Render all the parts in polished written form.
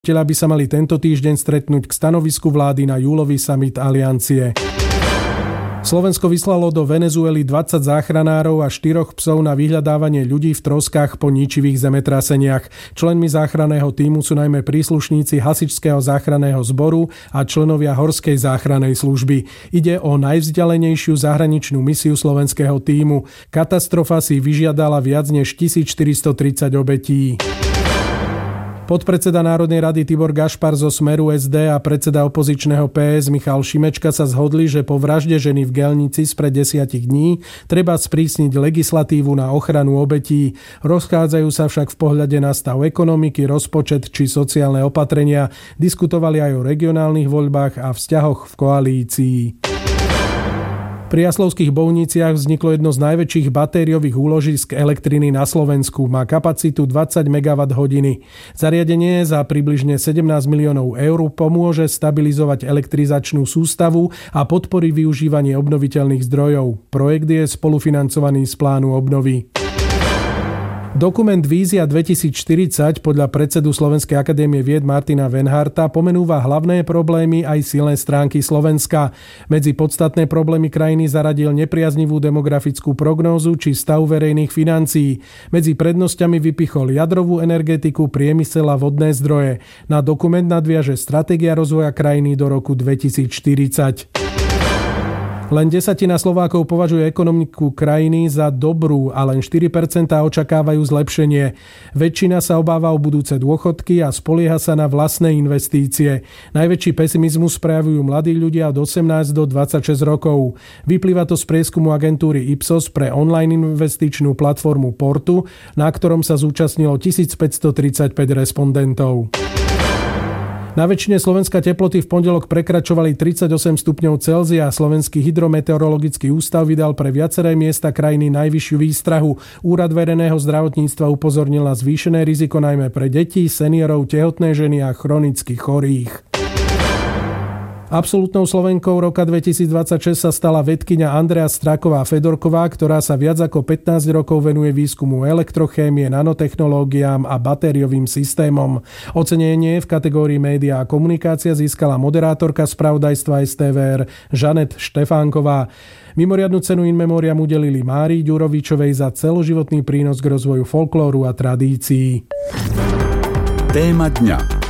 by sa mali tento týždeň stretnúť k stanovisku vlády na júlový summit Aliancie. Slovensko vyslalo do Venezuely 20 záchranárov a 4 psov na vyhľadávanie ľudí v troskách po ničivých zemetraseniach. Členmi záchranného tímu sú najmä príslušníci hasičského záchranného zboru a členovia horskej záchrannej služby. Ide o najvzdialenejšiu zahraničnú misiu slovenského tímu. Katastrofa si vyžiadala viac než 1430 obetí. Podpredseda Národnej rady Tibor Gašpar zo Smeru SD a predseda opozičného PS Michal Šimečka sa zhodli, že po vražde ženy v Gelnici spred 10 dní treba sprísniť legislatívu na ochranu obetí. Rozchádzajú sa však v pohľade na stav ekonomiky, rozpočet či sociálne opatrenia. Diskutovali aj o regionálnych voľbách a vzťahoch v koalícii. Pri Jaslovských Bohuniciach vzniklo jedno z najväčších batériových úložisk elektriny na Slovensku. Má kapacitu 20 MWh. Zariadenie za približne 17 miliónov eur pomôže stabilizovať elektrizačnú sústavu a podporí využívanie obnoviteľných zdrojov. Projekt je spolufinancovaný z plánu obnovy. Dokument Vízia 2040 podľa predsedu Slovenskej akadémie vied Martina Venharta pomenúva hlavné problémy aj silné stránky Slovenska. Medzi podstatné problémy krajiny zaradil nepriaznivú demografickú prognózu či stav verejných financií. Medzi prednosťami vypichol jadrovú energetiku, priemysel a vodné zdroje. Na dokument nadviaže stratégia rozvoja krajiny do roku 2040. Len 10% Slovákov považuje ekonomiku krajiny za dobrú a len 4% očakávajú zlepšenie. Väčšina sa obáva o budúce dôchodky a spolieha sa na vlastné investície. Najväčší pesimizmus prejavujú mladí ľudia od 18 do 26 rokov. Vyplýva to z prieskumu agentúry Ipsos pre online investičnú platformu Portu, na ktorom sa zúčastnilo 1535 respondentov. Na väčšine Slovenska teploty v pondelok prekračovali 38 stupňov Celzia. Slovenský hydrometeorologický ústav vydal pre viaceré miesta krajiny najvyššiu výstrahu. Úrad verejného zdravotníctva upozornil na zvýšené riziko najmä pre deti, seniorov, tehotné ženy a chronicky chorých. Absolútnou Slovenkou roka 2026 sa stala vedkyňa Andrea Straková-Fedorková, ktorá sa viac ako 15 rokov venuje výskumu elektrochémie, nanotechnológiám a batériovým systémom. Ocenenie v kategórii média a komunikácia získala moderátorka spravodajstva STVR Žanet Štefánková. Mimoriadnu cenu in memoriam udelili Márii Ďurovičovej za celoživotný prínos k rozvoju folklóru a tradícií. Téma dňa.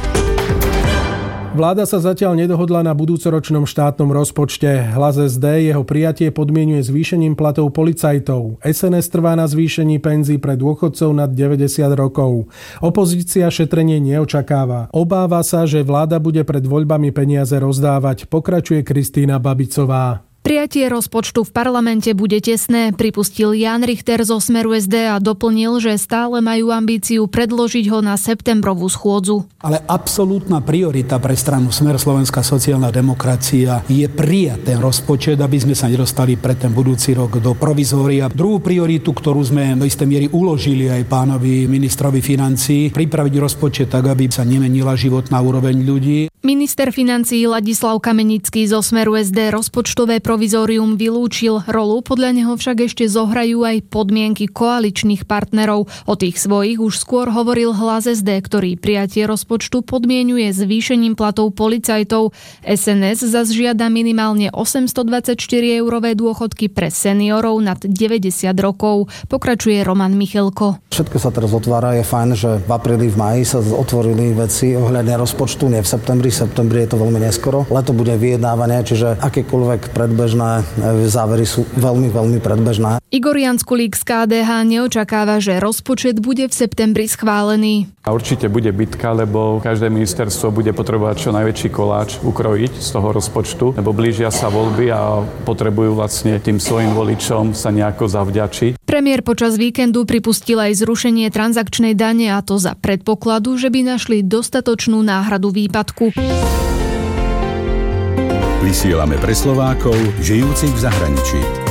Vláda sa zatiaľ nedohodla na budúcoročnom štátnom rozpočte. Hlas SD jeho prijatie podmienuje zvýšením platov policajtov. SNS trvá na zvýšení penzií pre dôchodcov nad 90 rokov. Opozícia šetrenie neočakáva. Obáva sa, že vláda bude pred voľbami peniaze rozdávať, pokračuje Kristína Babicová. Prijatie rozpočtu v parlamente bude tesné, pripustil Ján Richter zo Smeru SD a doplnil, že stále majú ambíciu predložiť ho na septembrovú schôdzu. Ale absolútna priorita pre stranu Smer Slovenská sociálna demokracia je prijať ten rozpočet, aby sme sa nedostali pre ten budúci rok do provizória. Druhú prioritu, ktorú sme do istej miery uložili aj pánovi ministrovi financií, pripraviť rozpočet tak, aby sa nemenila životná úroveň ľudí. Minister financií Ladislav Kamenický zo Smeru SD rozpočtové provizórium vylúčil. Rolu podľa neho však ešte zohrajú aj podmienky koaličných partnerov. O tých svojich už skôr hovoril Hlas SD, ktorý prijatie rozpočtu podmienuje zvýšením platov policajtov. SNS zas žiada minimálne 824-eurové dôchodky pre seniorov nad 90 rokov. Pokračuje Roman Michelko. Všetko sa teraz otvára, je fajn, že v apríli, v máji sa otvorili veci ohľadne rozpočtu, nie v septembri. V septembri je to veľmi neskoro. Leto bude vyjednávanie, čiže akékoľvek predbežné závery sú veľmi, veľmi predbežné. Igor Janskulík z KDH neočakáva, že rozpočet bude v septembri schválený. A určite bude bitka, lebo každé ministerstvo bude potrebovať čo najväčší koláč ukrojiť z toho rozpočtu, lebo blížia sa voľby a potrebujú vlastne tým svojim voličom sa nejako zavďačiť. Premiér počas víkendu pripustil aj zrušenie transakčnej dane, a to za predpokladu, že by našli dostatočnú náhradu výpadku. Vysielame pre Slovákov žijúcich v zahraničí.